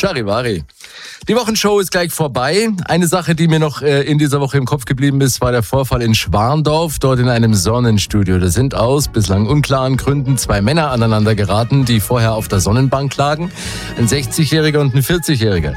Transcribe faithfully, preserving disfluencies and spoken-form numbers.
Charivari. Die Wochenshow ist gleich vorbei. Eine Sache, die mir noch äh, in dieser Woche im Kopf geblieben ist, war der Vorfall in Schwarndorf, dort in einem Sonnenstudio. Da sind aus bislang unklaren Gründen zwei Männer aneinander geraten, die vorher auf der Sonnenbank lagen. Ein sechzigjähriger und ein vierzigjähriger.